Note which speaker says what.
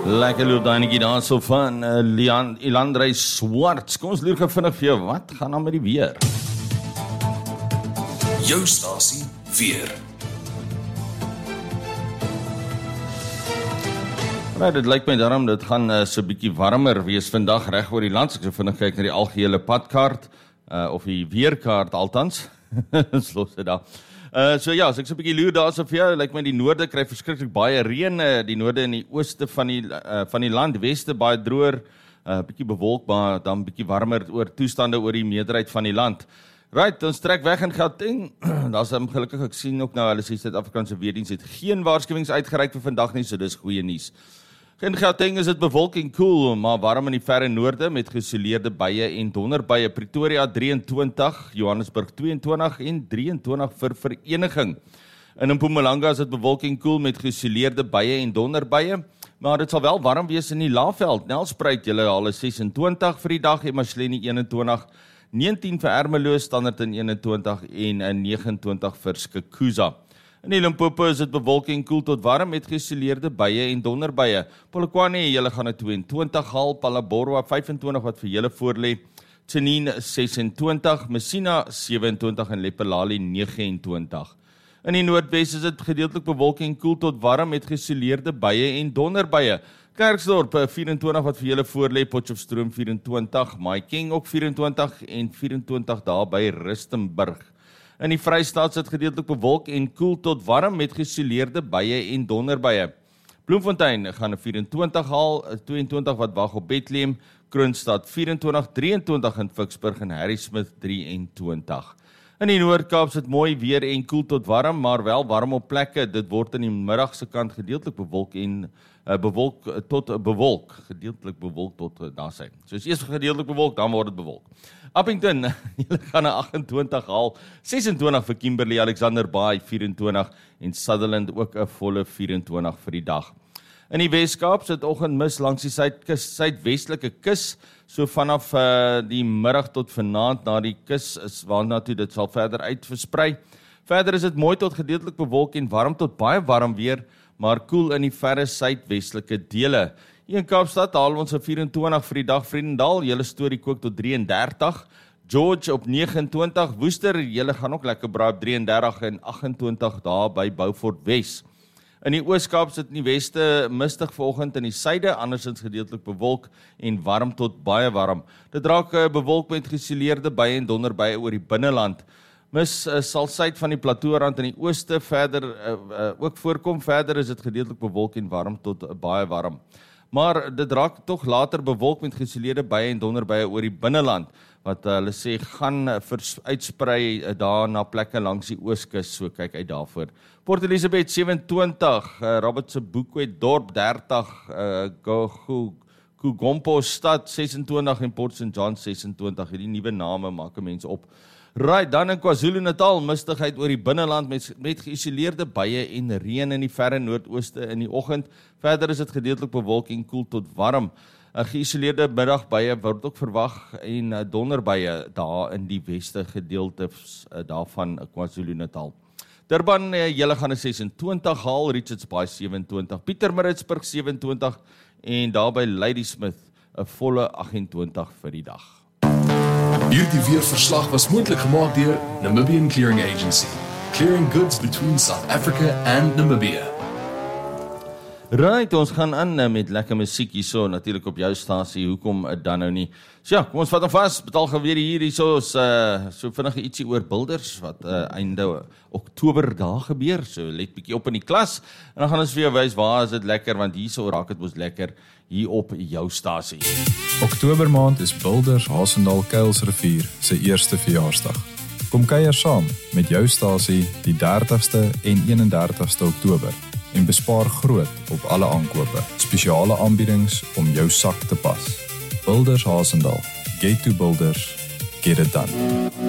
Speaker 1: Lekker loop daai netjie daar so van Elandrey Swarts. Kom ons loer gou vinnig vir jou, wat gaan aan met die weer?
Speaker 2: Jou stasie weer.
Speaker 1: Right, dit lyk my daarom, dit gaan so 'n bietjie warmer wees vandag reg oor die land. Ek sou vinnig kyk na die algehele padkaart, of die weerkaart altans. Los dit daar. So ek so 'n bietjie loer daar so vir jou, lyk my die noorde kry verskriklik baie reën, die noorde en die ooste van die land, weste baie droër, bietjie bewolk, maar dan bietjie warmer oor toestande oor die meerderheid van die land. Right, ons trek weg in Gauteng. Daar's gelukkig ek sien ook nou, hulle sê Suid-Afrikaanse weerdiens het geen waarskuwings uitgereik vir vandag nie, so dis goeie nuus. In Gauteng is dit bewolk en koel, maar warm in die verre noorde met geïsoleerde buie en donderbuie. Pretoria 23, Johannesburg 22 en 23 vir Vereniging. In Mpumalanga is dit bewolk en koel met geïsoleerde buie en donderbuie, maar dit sal wel warm wees in die Laagveld. Nelspruit, julle al 26 vir die dag, Emashleni 21, 19 vir Ermelo, Standerton 21 en 29 vir Skukuza. In die Limpopo is dit bewolk en koel tot warm met geïsoleerde buie en donderbuie. Polokwane, julle gaan 22 haal, Phalaborwa 25 wat vir julle voorlê, Tsenin 26, Messina 27 en Lephalale 29. In die Noordwes is dit gedeeltelik bewolk en koel tot warm met geïsoleerde buie en donderbuie. Klerksdorp 24 wat vir julle voorlê, Potchefstroom 24, Mahikeng ook 24 en 24 daar by Rustenburg. In die Vrystaat is dit gedeeltelik bewolk en koel tot warm met geïsoleerde buie en donderbuie. Bloemfontein gaan 24 haal, 22 wat wag op Bethlehem, Kroonstad 24, 23 in Vicksburg en Harrismith 23. In die Noord-Kaap is dit mooi weer en koel tot warm, maar wel warm op plekke. Dit word in die middagse kant gedeeltelik bewolk en gedeeltelik bewolk tot daar sy. So is eers gedeeltelik bewolk, dan word dit bewolk. Appington, julle gaan 28 haal, 26 vir Kimberley, Alexander Bay 24 en Sutherland ook 'n volle 24 vir die dag. In die Weskaap sit oggendmis langs die suidwestelike kus, so vanaf die middag tot vanaand na die kus is waarna toe dit sal verder uitversprei. Verder is dit mooi tot gedeeltelik bewolk en warm tot baie warm weer, maar koel in die verre suidwestelike dele. Hier in Kaapstad haal ons 24 vir die dag, Vredendal, julle storie kook tot 33, George op 29, Woester, julle gaan ook lekker braai op 33 en 28 daar by Beaufort Wes. In die Ooskaap sit in die weste mistig vanoggend, in die suide andersins gedeeltelik bewolk en warm tot baie warm. Dit raak bewolk met geïsoleerde buie en donderbuie oor die binneland. Mis sal suid van die plateaurand in die ooste verder ook voorkom. Verder is dit gedeeltelik bewolk en warm tot baie warm. Maar dit raak tog later bewolk met geïsoleerde buie en donderbuie oor die binneland, wat hulle sê gaan uitsprei daar na plekke langs die ooskus, so kyk uit daarvoor. Port Elizabeth 27, Robert se Boekwe dorp 30, Kugompo stad 26 en Port St. John 26, hierdie nuwe name maak mense op. Right, dan in KwaZulu-Natal, mistigheid oor die binneland met geïsoleerde buie en reën in die verre noordooste in die oggend. Verder is dit gedeeltelik bewolk en koel tot warm. 'n Geïsoleerde middagbuie word ook verwag en donderbuie daar in die weste gedeelte daarvan KwaZulu-Natal. Durban, julle gaan 26 haal, Richards Bay 27, Pietermaritzburg 27 en daar by Ladysmith 'n volle 28 vir die dag.
Speaker 2: Hierdie weerverslag was moontlik gemaak deur Namibian Clearing Agency, clearing goods between South Africa and Namibia.
Speaker 1: Right, ons gaan aan met lekker musiek hierso, natuurlik op jou stasie, hoekom dan nou nie? So ja, kom ons vat hom vas, betaal geweer hierso, so vinnige ietsie oor boulders, wat einde Oktober daar gebeur, so let bietjie op in die klas, en dan gaan ons vir jou wys waar is dit lekker, want hierso raak het ons lekker, hier op jou stasie.
Speaker 3: Oktobermaand is Boulders Hasendal Kuilsrivier se eerste verjaarsdag. Kom kuier saam met jou stasie die 30ste en 31ste Oktober en bespaar groot op alle aankope. Spesiale aanbiedings om jou sak te pas. Boulders Hasendal. Get to Boulders. Get it done.